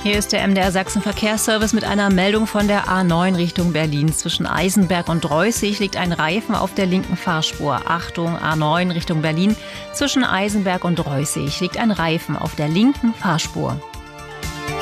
Hier ist der MDR Sachsen Verkehrsservice mit einer Meldung von der A9 Richtung Berlin. Zwischen Eisenberg und Reußig liegt ein Reifen auf der linken Fahrspur. Achtung, A9 Richtung Berlin. Zwischen Eisenberg und Reußig liegt ein Reifen auf der linken Fahrspur.